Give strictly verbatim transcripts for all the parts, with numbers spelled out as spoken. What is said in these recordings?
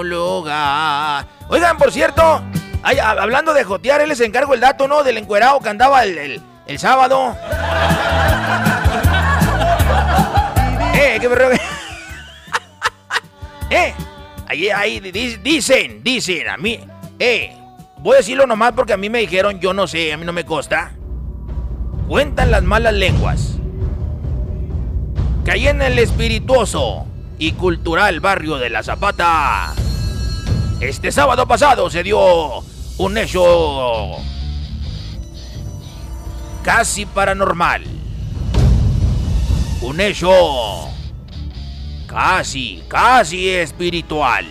lugar. Oigan, por cierto, ay, hablando de jotear, él les encargo el dato, ¿no? Del encuerado que andaba el, el, el sábado. eh, qué perro. eh, ahí, ahí, dicen, dicen, a mí, eh, voy a decirlo nomás porque a mí me dijeron, yo no sé, a mí no me consta. Cuentan las malas lenguas que ahí en el espirituoso y cultural barrio de La Zapata, este sábado pasado se dio un hecho casi paranormal. Un hecho casi, casi espiritual.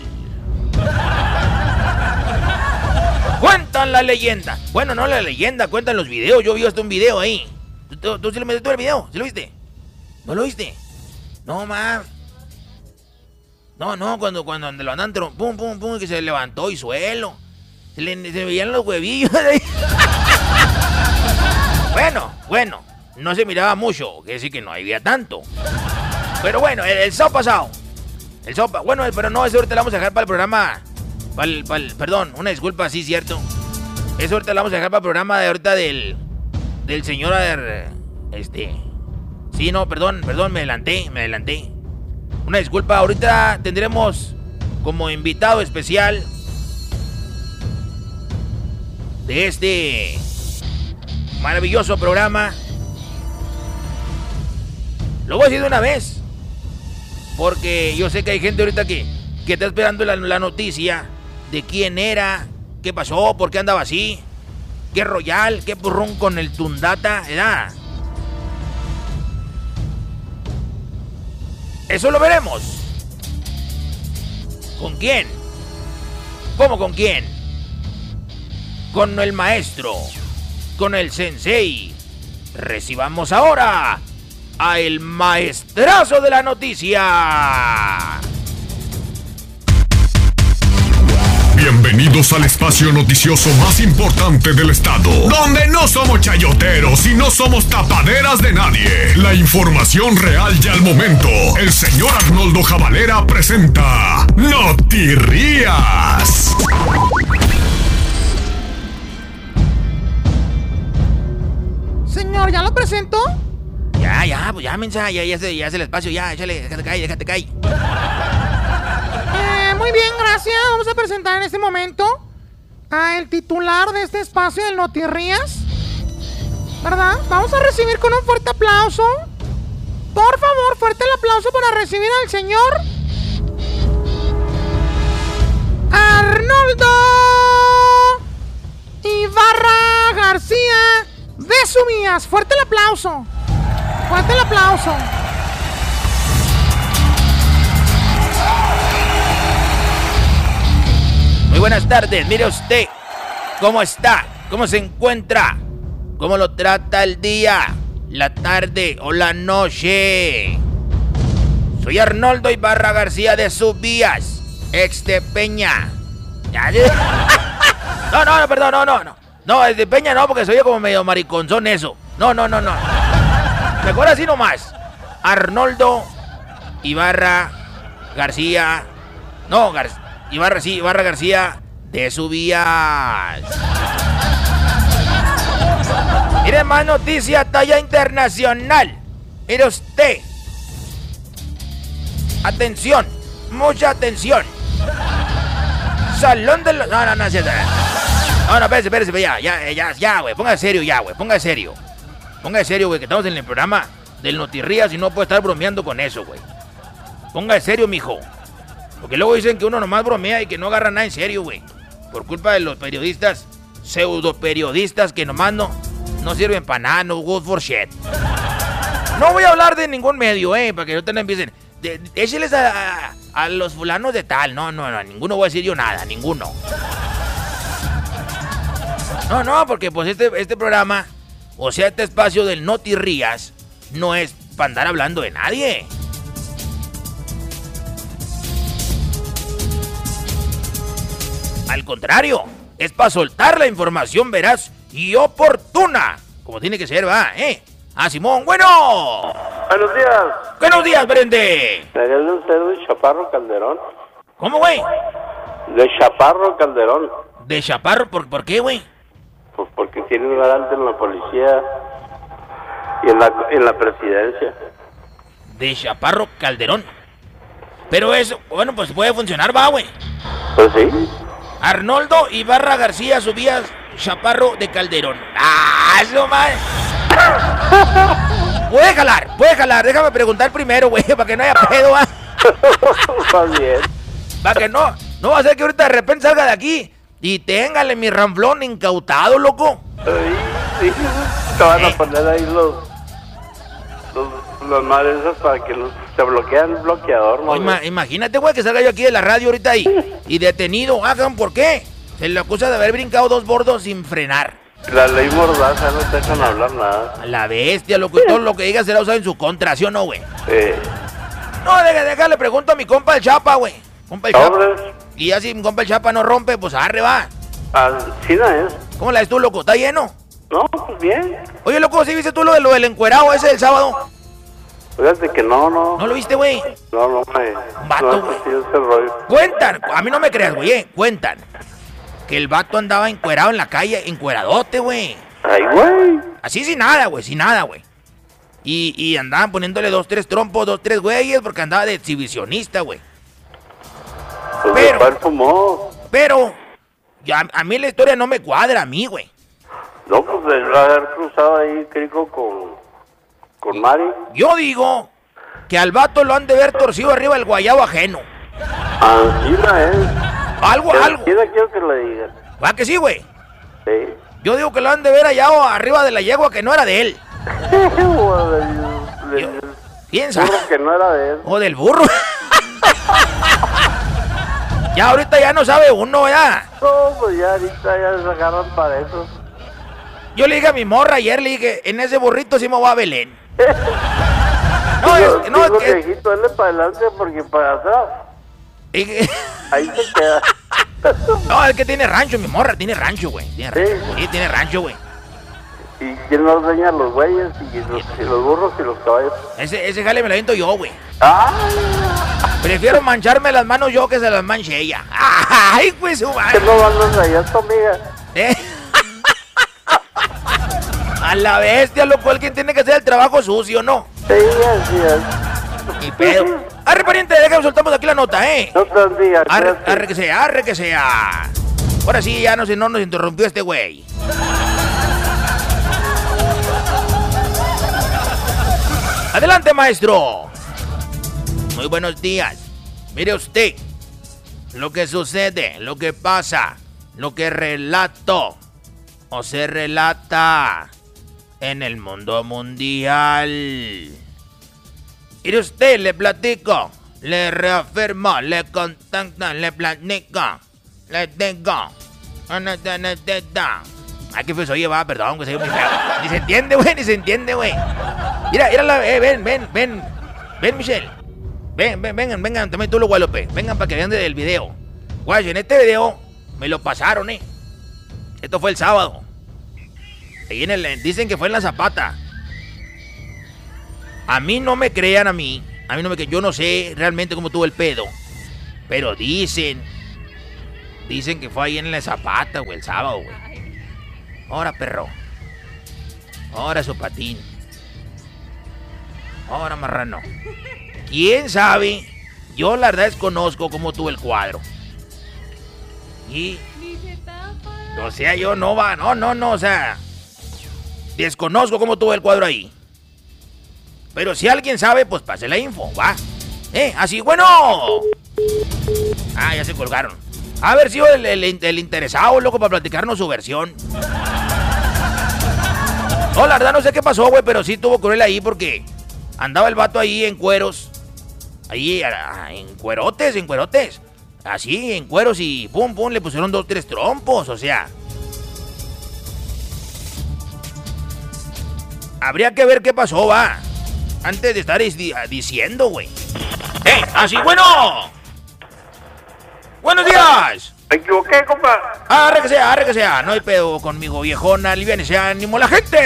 Cuentan la leyenda. Bueno, no la leyenda, cuentan los videos. Yo vi hasta un video ahí. ¿Tú, tú, tú sí lo metiste el video? ¿Sí lo viste? ¿No lo viste? No, mames. No, no, cuando, cuando lo andan, pum, pum, pum, que se levantó y suelo. Se le se veían los huevillos ahí. Bueno, bueno, no se miraba mucho, quiere decir que no había tanto. Pero bueno, el, el sábado pasado. El sábado, bueno, pero no, eso ahorita lo vamos a dejar para el programa. Para el, para el, perdón, una disculpa, sí, cierto. Eso ahorita lo vamos a dejar para el programa de ahorita del, del señor, este... Sí, no, perdón, perdón, me adelanté, me adelanté. Una disculpa, ahorita tendremos como invitado especial de este maravilloso programa. Lo voy a decir de una vez, porque yo sé que hay gente ahorita que, que está esperando la, la noticia de quién era, qué pasó, por qué andaba así, qué royal, qué purrón con el Tundata, ¿verdad? Eso lo veremos. ¿Con quién? ¿Cómo con quién? Con el maestro, con el sensei. Recibamos ahora a el maestrazo de la noticia. Bienvenidos al espacio noticioso más importante del estado, donde no somos chayoteros y no somos tapaderas de nadie. La información real y al momento. El señor Arnoldo Jabalera presenta Notirrías. Señor, ¿ya lo presentó? Ya, ya, pues ya, mensa, ya, ya, ya es el espacio, ya, échale, déjate caer, déjate caer. Eh, muy bien, gracias. Vamos a presentar en este momento a el titular de este espacio del Notirrías, ¿verdad? Vamos a recibir con un fuerte aplauso. Por favor, fuerte el aplauso para recibir al señor Arnoldo Ibarra García de Subías. Fuerte el aplauso. Fuerte el aplauso. Muy buenas tardes, mire usted, ¿cómo está? ¿Cómo se encuentra? ¿Cómo lo trata el día, la tarde o la noche? Soy Arnoldo Ibarra García de Subías, ex de Peña. No, no, no, perdón, no, no, no. No, es de Peña no, porque soy como medio mariconzón eso. No, no, no, no. Mejor así nomás. Arnoldo Ibarra García. No, García. Ibarra, sí, Ibarra García de Subías. Mire, más noticia talla internacional. Mire usted. Atención, mucha atención. Salón de los... No, no, no, no, no, no, espérese, espérese, ya, ya, ya, ya, güey, ponga serio ya, güey, ponga serio. Ponga serio, güey, que estamos en el programa del Notirrías y no puede estar bromeando con eso, güey. Ponga serio, mijo. Porque luego dicen que uno nomás bromea y que no agarra nada en serio, güey. Por culpa de los periodistas, pseudo periodistas que nomás no, no sirven para nada, no good for shit. No voy a hablar de ningún medio, eh, para que no te empiecen. De, de, écheles a, a, a los fulanos de tal. No, no, no, a ninguno voy a decir yo nada, a ninguno. No, no, porque pues este, este programa, o sea, este espacio del Notirrías, no es para andar hablando de nadie. Al contrario, es para soltar la información veraz y oportuna, como tiene que ser, va, ¿eh? Ah, Simón, bueno. Buenos días. Buenos días, Brende. ¿Me dio usted un Chaparro Calderón? ¿Cómo, güey? De Chaparro Calderón. ¿De Chaparro? ¿Por, ¿por qué, güey? Pues porque tiene un alto en la policía y en la, en la presidencia. De Chaparro Calderón. Pero eso, bueno, pues puede funcionar, va, güey. Pues sí. Arnoldo Ibarra García Subías Chaparro de Calderón. ¡Ah, eso, madre! Puede jalar, puede jalar. Déjame preguntar primero, güey, para que no haya pedo, ¿va? Está bien. Para que no, no va a ser que ahorita de repente salga de aquí y téngale mi ranflón incautado, loco. Sí, sí. Te van a Eh. poner ahí los... Los, los madres esos para que los, se bloquean el bloqueador, O mami. ima- imagínate, güey, que salga yo aquí de la radio ahorita ahí y detenido. Hagan, ¿por qué? Se le acusa de haber brincado dos bordos sin frenar. La ley mordaza no te dejan hablar nada. A la bestia, loco, y todo lo que diga será usado en su contra, ¿sí o no, güey? Eh, No, déjale, déjale, le pregunto a mi compa el Chapa, güey. Compa el Chapa. sobres. Y ya si mi compa el Chapa no rompe, pues arre, va. Ah, sí, no es. ¿Cómo la ves tú, loco? ¿Está lleno? No, pues bien. Oye, loco, ¿sí viste tú lo, de, lo del encuerado ese del sábado? Fíjate que no, no. ¿No lo viste, güey? No, no me. Vato, no güey. he sentido ese rollo. Cuentan, a mí no me creas, güey, eh, cuentan. Que el vato andaba encuerado en la calle, encueradote, güey. Ay, güey. Así sin nada, güey, sin nada, güey. Y, y andaban poniéndole dos, tres trompos, dos, tres güeyes, porque andaba de exhibicionista, güey. Pues Pero- mi padre fumó. Pero, ya, a mí la historia no me cuadra, a mí, güey. No, pues de haber cruzado ahí, crico, con. Con Mari. Yo digo que al vato lo han de ver torcido arriba el guayabo ajeno. Así no es. Algo, algo. ¿Quién quiero que le digan? ¿Va que sí, güey? Sí. Yo digo que lo han de ver allá o arriba de la yegua que no era de él. O del- del- Yo- ¿Quién sabe? burro que no era de él. O del burro. Ya ahorita ya no sabe uno, ya. No, pues ya ahorita ya se agarran para eso. Yo le dije a mi morra ayer, le dije, en ese burrito sí me voy a Belén. No, es que no, Digo, es que... viejito, dale para adelante porque para atrás. es que- Ahí se queda. No, es que tiene rancho, mi morra, tiene rancho, güey. Tiene rancho, Sí. sí, tiene rancho, güey. ¿Y quién nos ordeña los güeyes y los, y los burros y los caballos? Ese, ese jale me lo aviento yo, güey. ¡Ah! Prefiero mancharme las manos yo que se las manche ella. ¡Ay, pues su ¿Qué madre! no mandas allá tu amiga? ¿Eh? A la bestia, loco, alguien tiene que hacer el trabajo sucio, ¿no? Sí, así es. Y pedo. Arre, pariente, déjame, soltamos aquí la nota, ¿eh? No te digas. Arre, arre que sea, arre que sea. Ahora sí, ya no, se- no nos interrumpió este güey. Adelante, maestro. Muy buenos días. Mire usted, lo que sucede, lo que pasa, lo que relato o se relata en el mundo mundial. Mire usted, le platico, le reafirmo, le contacto, le platico, le digo. Ay, qué fue, oye, va, perdón, que soy muy feo. Ni se entiende, güey, ni se entiende, güey. Mira, mira, la, eh, ven, ven, ven, ven, Michelle. Ven, ven, vengan, vengan, también tú, los Guadalupe. Vengan para que vean del video. Guay, en este video me lo pasaron, eh. Esto fue el sábado. Ahí en el, dicen que fue en la Zapata. A mí no me crean a mí. A mí no me crean. Yo no sé realmente cómo tuvo el pedo. Pero dicen. Dicen que fue ahí en la Zapata, güey, el sábado, güey. Ahora, perro. Ahora su patín. Ahora, marrano. ¿Quién sabe? Yo la verdad desconozco cómo tuvo el cuadro. Y... O sea, yo no va, no, no, no, o sea... Desconozco cómo tuvo el cuadro ahí. Pero si alguien sabe, pues pase la info, ¿va? ¿Eh? Así, bueno. Ah, ya se colgaron. A ver si el, el, el interesado, loco, para platicarnos su versión. No, la verdad no sé qué pasó, güey, pero sí tuvo cruel ahí porque andaba el vato ahí en cueros. Ahí, ah, en cuerotes, en cuerotes. Así, en cueros y pum, pum, le pusieron dos, tres trompos, o sea. Habría que ver qué pasó, va. Antes de estar di- diciendo, güey. ¡Eh! ¡Así, bueno! ¡Buenos días! Me equivoqué, compa. Arre que sea, arre que sea. No hay pedo conmigo, viejona. Aliviane ese ánimo la gente.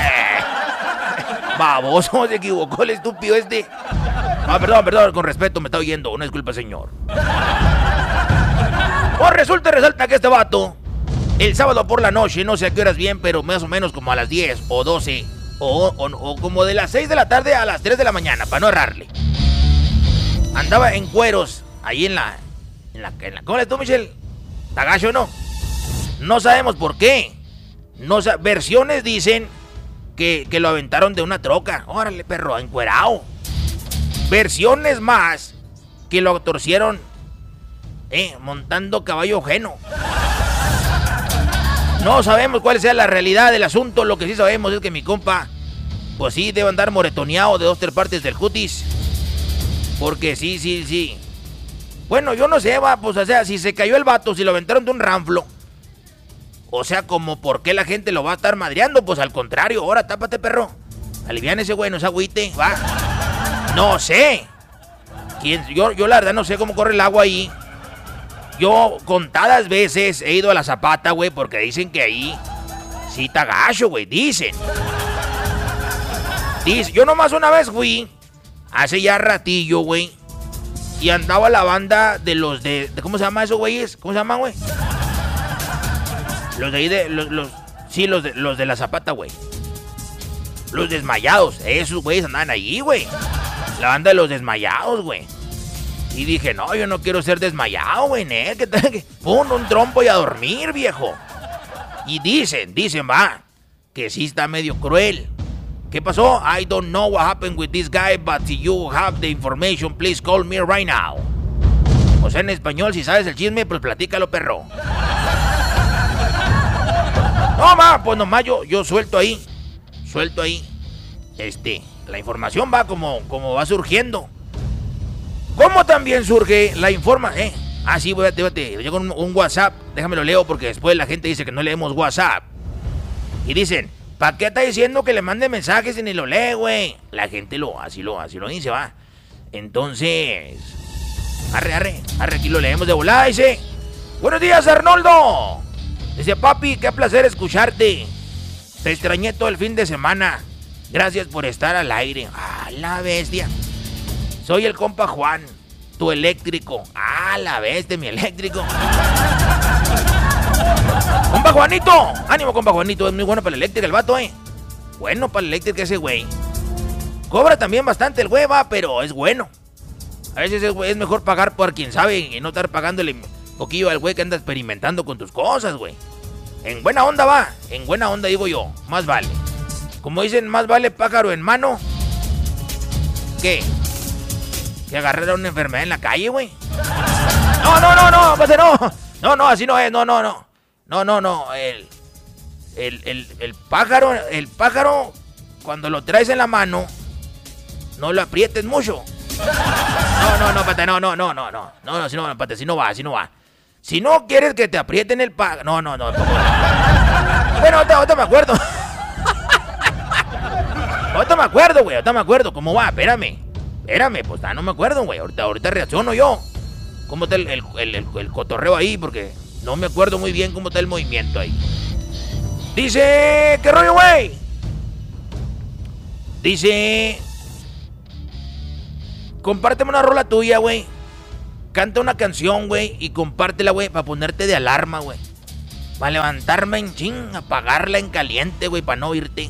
Baboso, se equivocó el estúpido este. Ah, perdón, perdón, con respeto, me está oyendo. Una disculpa, señor. Pues resulta y resalta que este vato, el sábado por la noche, no sé a qué horas bien, pero más o menos como a las diez o doce, o, o, o como de las seis de la tarde a las tres de la mañana, para no errarle. Andaba en cueros, ahí en la... En la, en la ¿Cómo le tú, Michelle? ¿Tagacho no? No sabemos por qué. No, versiones dicen que, que lo aventaron de una troca. Órale, perro, encuerao. Versiones más que lo torcieron eh, montando caballo ajeno. No sabemos cuál sea la realidad del asunto. Lo que sí sabemos es que mi compa, pues sí, debe andar moretoneado de dos, tres partes del cutis. Porque sí, sí, sí. Bueno, yo no sé, va, pues, o sea, si se cayó el vato, si lo aventaron de un ranflo. O sea, como, ¿por qué la gente lo va a estar madreando? Pues al contrario, ahora tápate, perro. Alivian ese güey, no se agüite, va. No sé. ¿Quién? Yo, yo la verdad no sé cómo corre el agua ahí. Yo contadas veces he ido a la Zapata, güey, porque dicen que ahí sí está gacho, güey, dicen. Dice, yo nomás una vez fui, hace ya ratillo, güey, y andaba la banda de los de, de ¿cómo se llama esos güeyes? ¿Cómo se llaman, güey? Los de ahí de, los, los sí, los de, los de la Zapata, güey. Los desmayados, esos güeyes andaban ahí, güey. La banda de los desmayados, güey. Y dije, no, yo no quiero ser desmayado, güey, ¿eh? ¿Qué tal? Pon un trompo y a dormir, viejo. Y dicen, dicen, va, que sí está medio cruel. ¿Qué pasó? I don't know what happened with this guy, but si you have the information, please call me right now. O sea, en español, si sabes el chisme, pues platícalo, perro. No, ma, pues nomás yo, yo suelto ahí, suelto ahí, este, la información va como, como va surgiendo. ¿Cómo también surge la información? Eh, ah, sí, fíjate, fíjate, llegó un, un WhatsApp, déjame lo leo porque después la gente dice que no leemos WhatsApp. Y dicen, ¿para qué está diciendo que le mande mensajes y ni lo lee, güey? La gente lo, así lo, así lo dice, va. Entonces, arre, arre, arre, aquí lo leemos de volada, dice. Buenos días, Arnoldo. Dice, papi, qué placer escucharte. Te extrañé todo el fin de semana. Gracias por estar al aire. Ah, la bestia. Soy el compa Juan, tu eléctrico. Ah, la bestia, mi eléctrico. Compa Juanito. Ánimo, compa Juanito. Es muy bueno para la eléctrica el vato, eh. Bueno para la eléctrica ese güey. Cobra también bastante el güey, va, pero es bueno. A veces es, es mejor pagar por quien sabe y no estar pagándole poquillo al güey que anda experimentando con tus cosas, güey. En buena onda va. En buena onda digo yo. Más vale. Como dicen, más vale pájaro en mano. ¿Qué? Que agarrar a una enfermedad en la calle, güey. No, no, no, no, pues no. No, no, así no es, no, no, no. No, no, no. El, el, el, el pájaro, el pájaro, cuando lo traes en la mano, no lo aprietes mucho. No, no, no, pate, no, no, no, no, no. No, no, si no, pate, si no va, si no va. Si no quieres que te aprieten el pájaro. No, no, no. Bueno, ahorita, ahorita me acuerdo. Ahorita me acuerdo, güey, ahorita me acuerdo. ¿Cómo va? Espérame. Espérame, pues ah, no me acuerdo, güey. Ahorita, ahorita reacciono yo. ¿Cómo está el, el, el, el, el cotorreo ahí? Porque no me acuerdo muy bien cómo está el movimiento ahí. Dice, ¿qué rollo, güey? Dice, compárteme una rola tuya, güey. Canta una canción, güey, y compártela, güey, para ponerte de alarma, güey. Para levantarme en ching, apagarla en caliente, güey, para no oírte.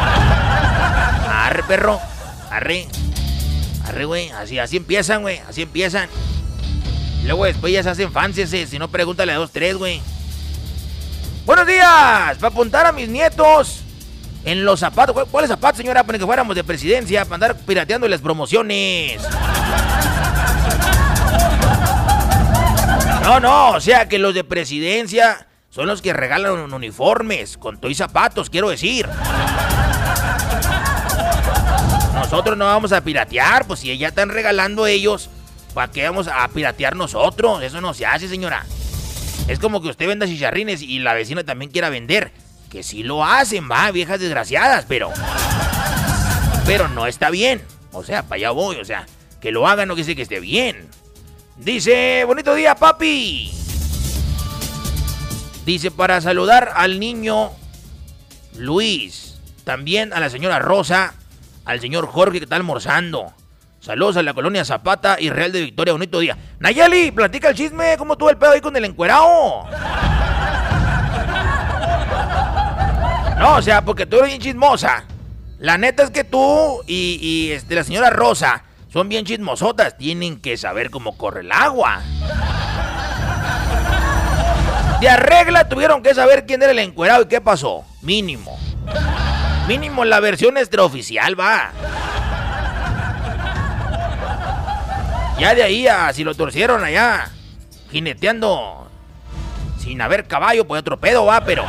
Arre, perro, arre. Arre, güey, así, así empiezan, güey, así empiezan. Luego después ya se hacen fans ese, si no pregúntale a dos, tres, güey. Buenos días, para apuntar a mis nietos en los zapatos. ¿Cuáles zapatos, señora? Para que fuéramos de presidencia, para andar pirateando las promociones. No, no, o sea que los de presidencia son los que regalan uniformes con todo y zapatos, quiero decir. Nosotros no vamos a piratear, pues si ya están regalando ellos, ¿para qué vamos a piratear nosotros? Eso no se hace, señora. Es como que usted venda chicharrines y la vecina también quiera vender. Que sí lo hacen, va, viejas desgraciadas, pero... Pero no está bien. O sea, para allá voy, o sea, que lo hagan no quiere decir que esté bien. Dice, bonito día, papi. Dice, para saludar al niño Luis, también a la señora Rosa, al señor Jorge que está almorzando. Saludos a la colonia Zapata y Real de Victoria, bonito día. Nayeli, platica el chisme, ¿cómo tuvo el pedo ahí con el encuerao? No, o sea, porque tú eres bien chismosa. La neta es que tú y, y este, la señora Rosa son bien chismosotas. Tienen que saber cómo corre el agua. De arregla tuvieron que saber quién era el encuerado y qué pasó. Mínimo. Mínimo la versión extraoficial, va. Ya de ahí a si lo torcieron allá, jineteando sin haber caballo, pues otro pedo, va, pero...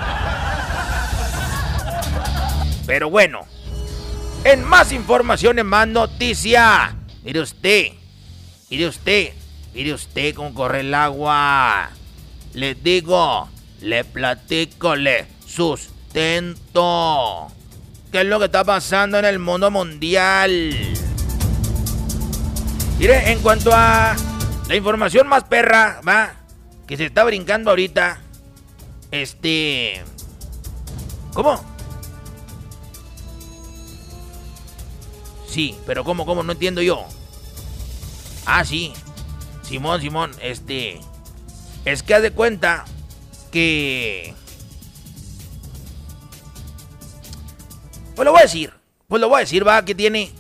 Pero bueno. En más información, en más noticia. Mire usted. Mire usted. Mire usted cómo corre el agua. Les digo, le platico, le sustento. ¿Qué es lo que está pasando en el mundo mundial? Mire, en cuanto a la información más perra, va, que se está brincando ahorita, este... ¿Cómo? Sí, pero ¿cómo, cómo? No entiendo yo. Ah, sí. Simón, Simón, este... Es que haz de cuenta que... Pues lo voy a decir. Pues lo voy a decir, va, que tiene...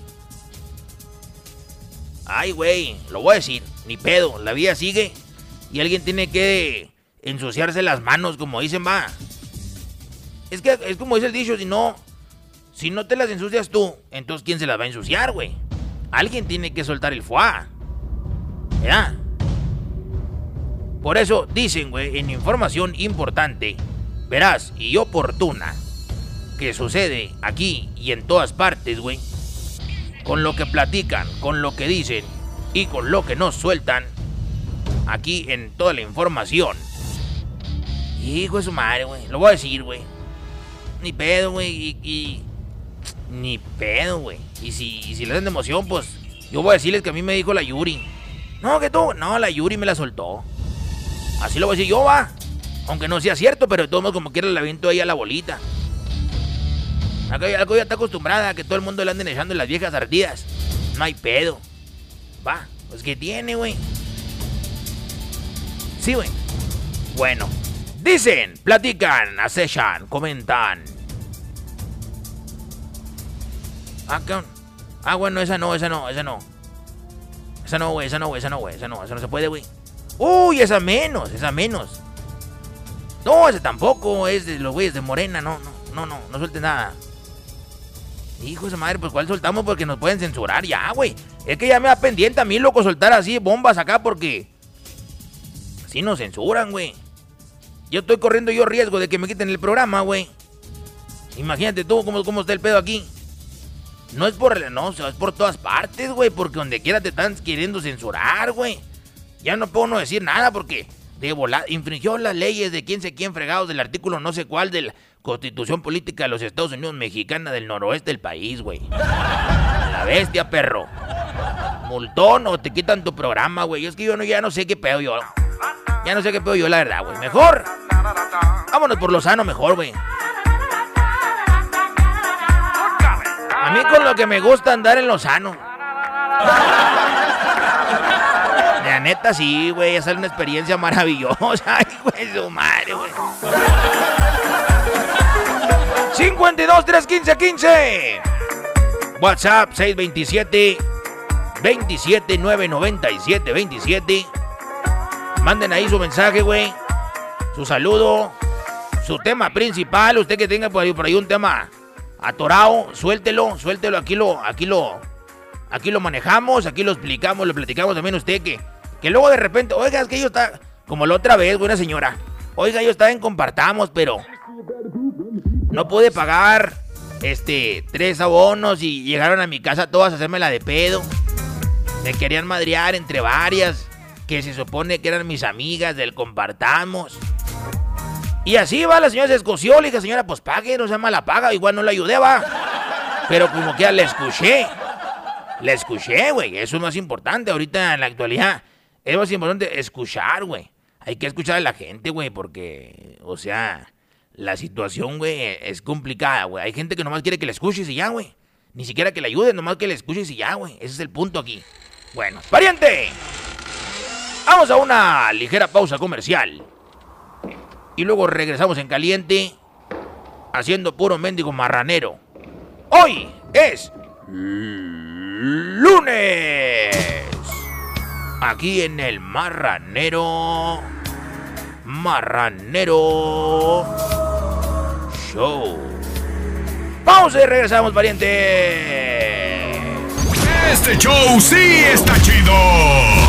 Ay, güey, lo voy a decir. Ni pedo, la vida sigue. Y alguien tiene que ensuciarse las manos, como dicen, va. Es que es como dice el dicho, si no... Si no te las ensucias tú, entonces ¿quién se las va a ensuciar, güey? Alguien tiene que soltar el fuá. ¿Verdad? Por eso dicen, güey, en información importante, veraz y oportuna, que sucede aquí y en todas partes, güey, con lo que platican, con lo que dicen y con lo que nos sueltan, aquí en toda la información. Hijo de su madre, güey, lo voy a decir, güey. Ni pedo, güey, y, y... Ni pedo, güey. Y si, y si le dan de emoción, pues yo voy a decirles que a mí me dijo la Yuri. No, que tú, no, la Yuri me la soltó. Así lo voy a decir yo, va. Aunque no sea cierto, pero de todos modos como quiera le aviento ahí a la bolita. Acá ya está acostumbrada a que todo el mundo le anden echando en las viejas ardidas. No hay pedo. Va, pues que tiene, güey. Sí, güey. Bueno, dicen, platican, acechan, comentan. Ah, ¿qué? Ah, bueno, esa no, esa no, esa no. Esa no, güey, esa no, güey, esa no, güey, esa no, esa no se puede, güey. Uy, esa menos, esa menos. No, ese tampoco, es de los güeyes de Morena, no, no, no, no, no suelte nada. Hijo de esa madre, pues ¿cuál soltamos? Porque nos pueden censurar ya, güey. Es que ya me da pendiente a mí, loco, soltar así bombas acá porque... Así nos censuran, güey. Yo estoy corriendo yo riesgo de que me quiten el programa, güey. Imagínate tú cómo, cómo está el pedo aquí. No es por... No, es por todas partes, güey, porque donde quiera te están queriendo censurar, güey. Ya no puedo no decir nada porque de volada infringió las leyes de quién sé quién fregados del artículo no sé cuál de la Constitución Política de los Estados Unidos Mexicana del noroeste del país, güey. La bestia, perro. Multón o te quitan tu programa, güey. Es que yo no, ya no sé qué pedo yo. Ya no sé qué pedo yo, la verdad, güey. Mejor. Vámonos por lo sano, mejor, güey. A mí con lo que me gusta andar en lo sano. La neta sí, güey, esa es una experiencia maravillosa. Ay, güey, su madre, güey. cincuenta y dos, tres, quince, quince. WhatsApp seis veintisiete, veintisiete, nueve noventa y siete, veintisiete. Manden ahí su mensaje, güey. Su saludo. Su tema principal. Usted que tenga por ahí, por ahí un tema atorado, suéltelo, suéltelo. Aquí lo, aquí lo, aquí lo manejamos, aquí lo explicamos, lo platicamos también usted que, que luego de repente, oiga, es que yo está, como la otra vez, buena señora, oiga, yo estaba en Compartamos, pero no pude pagar, este, tres abonos y llegaron a mi casa todas a hacerme la de pedo. Me querían madrear entre varias, que se supone que eran mis amigas del Compartamos. Y así va, la señora se escoció, le dije, señora, pues pague, no se llama la paga, igual no la ayudé, va. Pero como que ya le escuché, le escuché, güey, eso es más importante ahorita en la actualidad. Es más importante escuchar, güey. Hay que escuchar a la gente, güey, porque, o sea, la situación, güey, es complicada, güey. Hay gente que nomás quiere que le escuches y ya, güey. Ni siquiera que le ayudes, nomás que le escuches y ya, güey. Ese es el punto aquí. Bueno, pariente. Vamos a una ligera pausa comercial. Y luego regresamos en caliente, haciendo puro mendigo marranero. Hoy es lunes. Aquí en el Marranero. Marranero Show. Pausa y regresamos, pariente. Este show sí está chido.